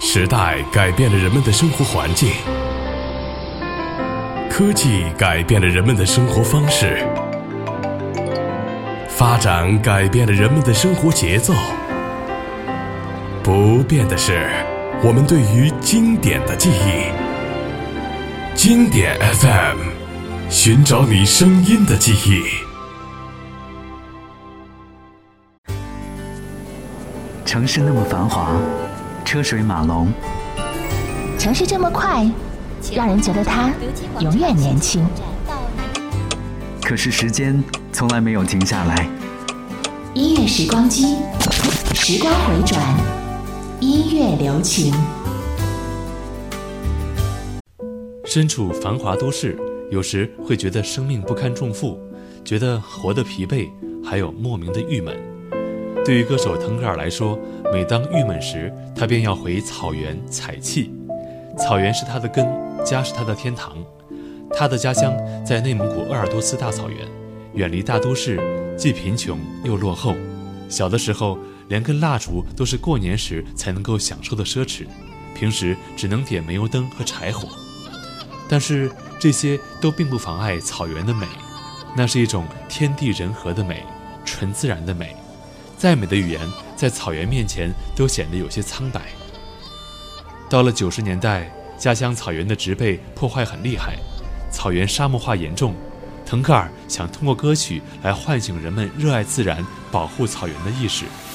时代改变了人们的生活环境，科技改变了人们的生活方式，发展改变了人们的生活节奏。不变的是我们对于经典的记忆。经典 FM， 寻找你声音的记忆。 城市那么繁华，车水马龙， 城市这么快，让人觉得它永远年轻。 可是时间从来没有停下来。 音乐时光机，时光回转，音乐留情。 身处繁华都市，有时会觉得生命不堪重负，觉得活得疲惫，还有莫名的郁闷。对于歌手腾格尔来说，每当郁闷时，他便要回草原采气。草原是他的根，家是他的天堂。他的家乡在内蒙古鄂尔多斯大草原，远离大都市，既贫穷又落后。小的时候，连根蜡烛都是过年时才能够享受的奢侈，平时只能点煤油灯和柴火。但是这些都并不妨碍草原的美，那是一种天地人和的美，纯自然的美。再美的语言在草原面前都显得有些苍白。到了90年代，家乡草原的植被破坏很厉害，草原沙漠化严重。腾格尔想通过歌曲来唤醒人们热爱自然、保护草原的意识。